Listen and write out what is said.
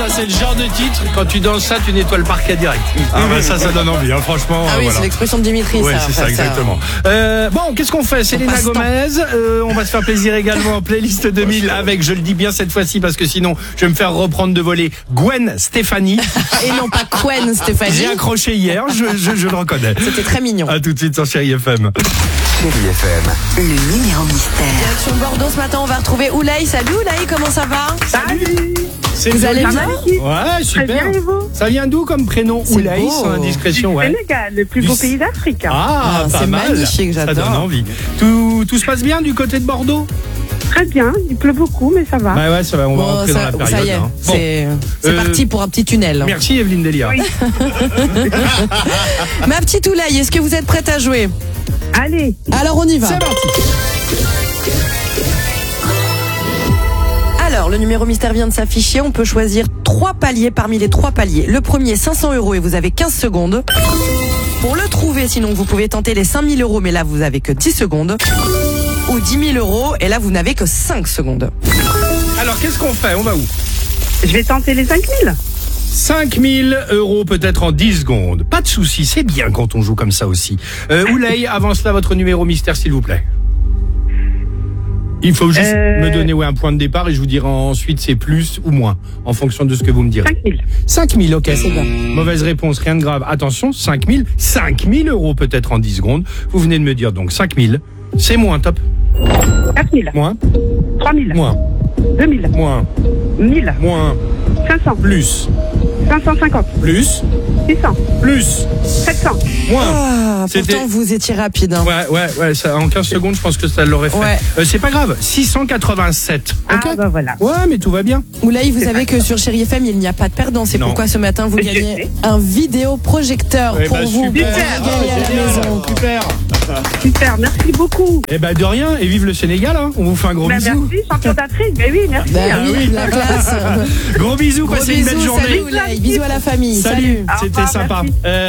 C'est le genre de titre, quand tu danses ça, tu nettoies le parquet direct. Ah bah ça donne envie, hein, franchement. Ah oui, voilà. c'est l'expression de Dimitri, Ouais, ça. c'est ça, exactement. Bon, qu'est-ce qu'on fait? Selena passe-temps. Gomez, on va se faire plaisir également en playlist 2000 avec, je le dis bien cette fois-ci parce que sinon je vais me faire reprendre de voler, Gwen Stefani. Et non pas Gwen Stéphanie. J'ai accroché hier, je le reconnais. C'était très mignon. A tout de suite sur Chérie FM. Chérie FM. Le numéro mystère. Direction Bordeaux ce matin, on va retrouver Oulaï. Salut Oulaï, comment ça va? Salut. Vous allez bien? Ouais, super. Très bien, et vous? Ça vient d'où comme prénom? C'est Oulaï, beau. sans indiscrétion, ouais. Sénégal, le plus beau pays d'Afrique. Ah, pas c'est mal. magnifique, Ça j'adore. donne envie. Tout se passe bien du côté de Bordeaux? Très bien, il pleut beaucoup, mais ça va. Bah ouais, ça va, on va Bon, rentrer dans la période. ça y est, hein. Bon. c'est parti pour un petit tunnel. Merci Evelyne Delia. Oui. Ma petite Oulaï, est-ce que vous êtes prête à jouer? Allez, Alors on y va. C'est parti. Alors, le numéro mystère vient de s'afficher. On peut choisir 3 paliers parmi les 3 paliers. Le premier, 500 € et vous avez 15 secondes. Pour le trouver, sinon, vous pouvez tenter les 5 000 €, mais là, vous avez que 10 secondes. Ou 10 000 €, et là, vous n'avez que 5 secondes. Alors, qu'est-ce qu'on fait? On va où? je vais tenter les 5000. 5 000 € peut-être en 10 secondes. Pas de souci, c'est bien quand on joue comme ça aussi. Oulaï, avance là votre numéro mystère s'il vous plaît. Il faut juste me donner un point de départ et je vous dirai ensuite c'est plus ou moins en fonction de ce que vous me direz. 5000. 5 000, ok. C'est bien. Mauvaise réponse, rien de grave. Attention, 5 000 € peut-être en 10 secondes. Vous venez de me dire donc 5 000. C'est moins, top. 4000. Moins, 3000. moins, 2000. moins, 1000. moins, 500. plus, 550. plus, 600. plus, 700. moins. Ah, C'était- pourtant, vous étiez rapide. Hein. Ouais, ça, en 15 secondes, je pense que ça l'aurait fait. Ouais. C'est pas grave, 687. Ok. Ah bah voilà. Ouais, mais tout va bien. Oulaï, vous savez que sur Chérie FM, il n'y a pas de perdant. C'est Non. pourquoi ce matin, vous Je gagnez sais. un vidéoprojecteur Eh pour ben, vous. super. Pour gagner à la maison. Super. Super, merci beaucoup. Eh ben, de rien, et vive le Sénégal, hein. On vous fait un gros Bah, bisou. merci, champion d'Afrique. Mais oui, merci. Bah hein. oui, la classe. Gros bisous, Gros passez une belle bisous, journée. salut Oulaï. Bisous à la famille. Salut. C'était revoir, sympa. merci.